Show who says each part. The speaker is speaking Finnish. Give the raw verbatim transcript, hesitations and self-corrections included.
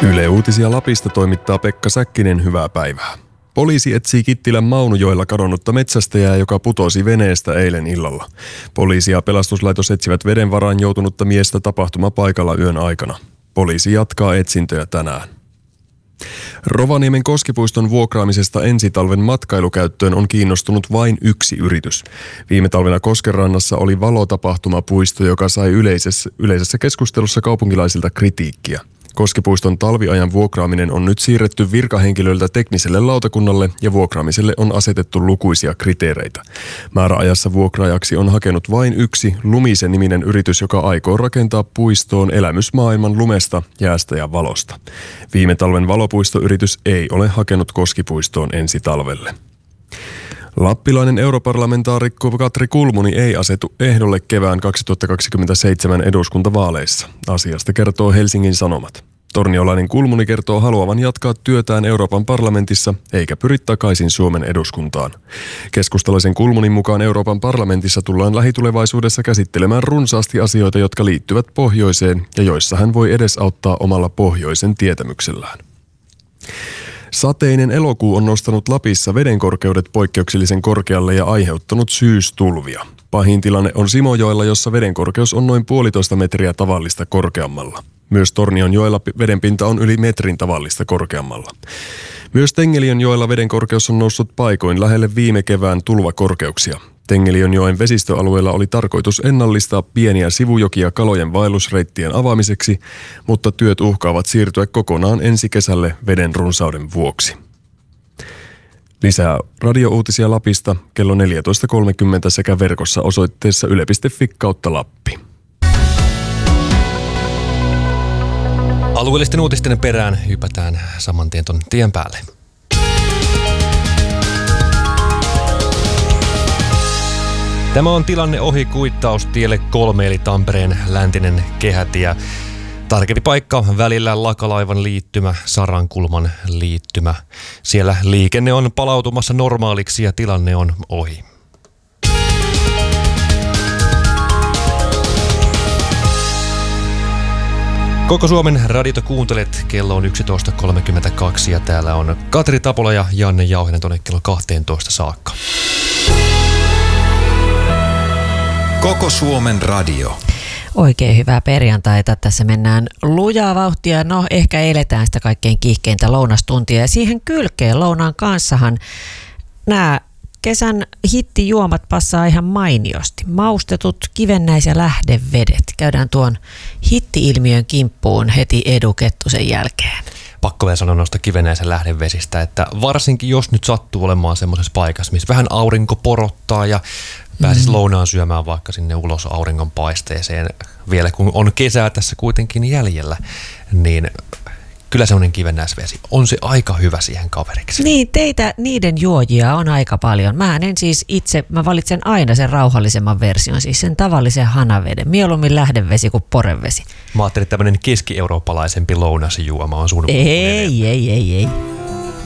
Speaker 1: Yle Uutisia Lapista toimittaa Pekka Säkkinen, hyvää päivää. Poliisi etsii Kittilän Maunujoella kadonnutta metsästäjää, joka putosi veneestä eilen illalla. Poliisi ja pelastuslaitos etsivät veden varaan joutunutta miestä tapahtumapaikalla yön aikana. Poliisi jatkaa etsintöjä tänään. Rovaniemen Koskipuiston vuokraamisesta ensitalven matkailukäyttöön on kiinnostunut vain yksi yritys. Viime talvena Koskenrannassa oli valotapahtumapuisto, joka sai yleisessä, yleisessä keskustelussa kaupunkilaisilta kritiikkiä. Koskipuiston talviajan vuokraaminen on nyt siirretty virkahenkilöiltä tekniselle lautakunnalle ja vuokraamiselle on asetettu lukuisia kriteereitä. Määräajassa vuokraajaksi on hakenut vain yksi Lumisen-niminen yritys, joka aikoo rakentaa puistoon elämysmaailman lumesta, jäästä ja valosta. Viime talven valopuistoyritys ei ole hakenut Koskipuistoon ensi talvelle. Lappilainen europarlamentaarikko Katri Kulmuni ei asetu ehdolle kevään kaksituhattakaksikymmentäseitsemän eduskuntavaaleissa. Asiasta kertoo Helsingin Sanomat. Torniolainen Kulmuni kertoo haluavan jatkaa työtään Euroopan parlamentissa eikä pyri takaisin Suomen eduskuntaan. Keskustalaisen Kulmunin mukaan Euroopan parlamentissa tullaan lähitulevaisuudessa käsittelemään runsaasti asioita, jotka liittyvät pohjoiseen ja joissa hän voi edesauttaa omalla pohjoisen tietämyksellään. Sateinen elokuu on nostanut Lapissa vedenkorkeudet poikkeuksellisen korkealle ja aiheuttanut syystulvia. Pahin tilanne on Simojoella, jossa vedenkorkeus on noin puolitoista metriä tavallista korkeammalla. Myös Tornionjoella vedenpinta on yli metrin tavallista korkeammalla. Myös Tengelionjoella vedenkorkeus on noussut paikoin lähelle viime kevään tulvakorkeuksia. Tengelionjoen vesistöalueella oli tarkoitus ennallistaa pieniä sivujokia kalojen vaellusreittien avaamiseksi, mutta työt uhkaavat siirtyä kokonaan ensi kesälle veden runsauden vuoksi. Lisää radiouutisia Lapista kello neljätoista kolmekymmentä sekä verkossa osoitteessa yle piste fi kautta Lappi.
Speaker 2: Alueellisten uutisten perään hypätään saman tien ton tien päälle. Tämä on tilanne ohi kuittaustielle kolme eli Tampereen läntinen kehätie. Tarkempi paikka välillä Lakalaivan liittymä, Sarankulman liittymä. Siellä liikenne on palautumassa normaaliksi ja tilanne on ohi. Koko Suomen radiota kuuntelet, kello on yksitoista kolmekymmentäkaksi ja täällä on Katri Tapola ja Janne Jauhinen tuonne kello kaksitoista saakka.
Speaker 3: Koko Suomen radio.
Speaker 4: Oikein hyvää perjantaita. Tässä mennään lujaa vauhtia. No, ehkä eletään sitä kaikkein kiihkeintä lounastuntia. Ja siihen kylkeen lounaan kanssahan nämä kesän hittijuomat passaa ihan mainiosti. Maustetut kivennäis- ja lähdevedet. Käydään tuon hitti-ilmiön kimppuun heti Edu Kettusen jälkeen.
Speaker 2: Pakko vielä sanoa noista kivennäisen lähdevesistä, että varsinkin jos nyt sattuu olemaan semmoisessa paikassa, missä vähän aurinko porottaa ja pääsis mm. lounaan syömään vaikka sinne ulos auringon paisteeseen, vielä kun on kesää tässä kuitenkin jäljellä, niin kyllä semmoinen kivennäisvesi on se aika hyvä siihen kaveriksi.
Speaker 4: Niin, teitä niiden juojia on aika paljon. Mä en siis itse, mä valitsen aina sen rauhallisemman version, siis sen tavallisen hanaveden. Mieluummin lähdevesi kuin porevesi.
Speaker 2: Mä ajattelin, että tämmöinen keski-eurooppalaisempi lounasjuoma on sun.
Speaker 4: Ei, ei, ei, ei.